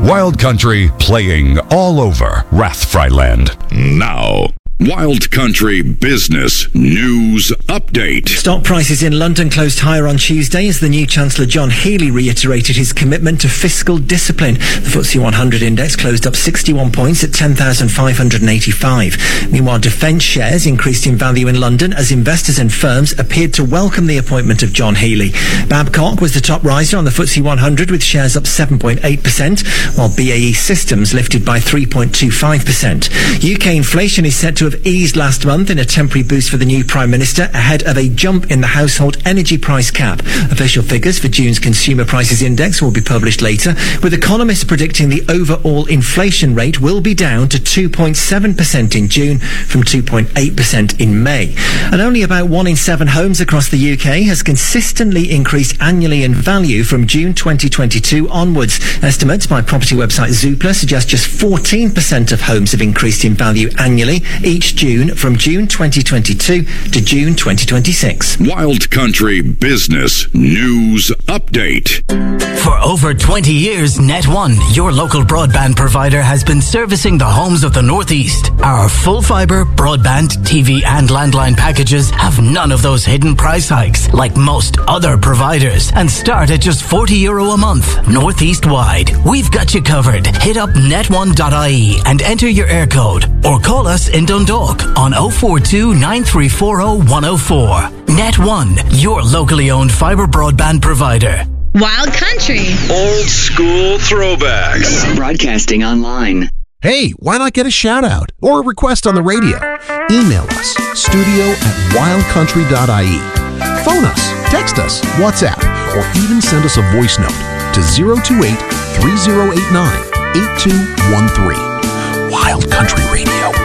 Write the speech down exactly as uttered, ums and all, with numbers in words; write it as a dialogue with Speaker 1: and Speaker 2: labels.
Speaker 1: Wild Country playing all over Rathfryland. Now, Wild Country Business News Update.
Speaker 2: Stock prices in London closed higher on Tuesday as the new Chancellor John Healey reiterated his commitment to fiscal discipline. The F T S E one hundred index closed up sixty-one points at ten thousand five hundred eighty-five. Meanwhile, defence shares increased in value in London as investors and firms appeared to welcome the appointment of John Healey. Babcock was the top riser on the F T S E one hundred with shares up seven point eight percent, while B A E Systems lifted by three point two five percent. U K inflation is set to have eased last month in a temporary boost for the new Prime Minister ahead of a jump in the household energy price cap. Official figures for June's Consumer Prices Index will be published later, with economists predicting the overall inflation rate will be down to two point seven percent in June from two point eight percent in May. And only about one in seven homes across the U K has consistently increased annually in value from June twenty twenty-two onwards. Estimates by property website Zoopla suggest just fourteen percent of homes have increased in value annually each June from June twenty twenty-two to June twenty twenty-six.
Speaker 1: Wild Country Business News Update.
Speaker 3: For over twenty years, Net one, your local broadband provider, has been servicing the homes of the Northeast. Our full fibre, broadband, T V and landline packages have none of those hidden price hikes like most other providers and start at just forty euro a month, Northeast wide. We've got you covered. Hit up net one dot I E and enter your air code or call us in Dundalk on oh four two, nine three four oh, one oh four. Net one, your locally owned fibre broadband provider.
Speaker 4: Wild Country.
Speaker 5: Old school throwbacks.
Speaker 6: Broadcasting online.
Speaker 7: Hey, why not get a shout out or a request on the radio? Email us, studio at wild country dot I E. Phone us, text us, WhatsApp, or even send us a voice note to zero two eight, three zero eight nine, eight two one three. Wild Country Radio.